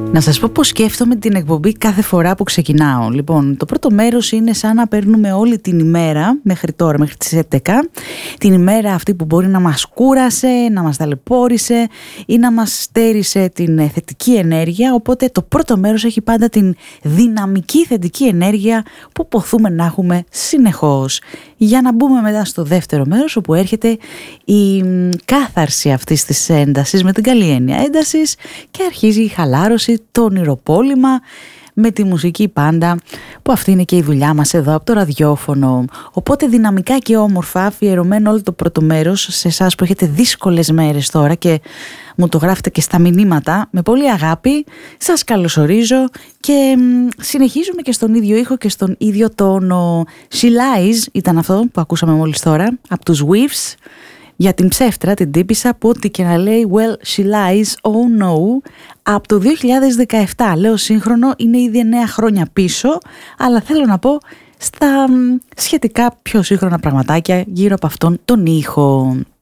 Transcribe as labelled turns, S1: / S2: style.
S1: Να σας πω πώς σκέφτομαι την εκπομπή κάθε φορά που ξεκινάω. Λοιπόν, το πρώτο μέρος είναι σαν να παίρνουμε όλη την ημέρα μέχρι τώρα, μέχρι τις 11. Την ημέρα αυτή που μπορεί να μας κούρασε, να μας ταλαιπώρησε ή να μας στέρισε την θετική ενέργεια. Οπότε το πρώτο μέρος έχει πάντα την δυναμική θετική ενέργεια που ποθούμε να έχουμε συνεχώς. Για να μπούμε μετά στο δεύτερο μέρος, όπου έρχεται η κάθαρση αυτής της έντασης, με την καλή έννοια έντασης, και αρχίζει η χαλάρωση, το ονειροπόλημα με τη μουσική πάντα, που αυτή είναι και η δουλειά μας εδώ από το ραδιόφωνο. Οπότε δυναμικά και όμορφα, αφιερωμένο όλο το πρώτο μέρος σε εσάς που έχετε δύσκολες μέρες τώρα και μου το γράφετε και στα μηνύματα, με πολύ αγάπη σας καλωσορίζω και συνεχίζουμε και στον ίδιο ήχο και στον ίδιο τόνο. She Lies ήταν αυτό που ακούσαμε μόλις τώρα από τους Weaves, για την ψεύτρα, την τύπισσα που ό,τι και να λέει well she lies, oh no, από το 2017. Λέω σύγχρονο, είναι ήδη 9 χρόνια πίσω, αλλά θέλω να πω στα σχετικά πιο σύγχρονα πραγματάκια γύρω από αυτόν τον ήχο.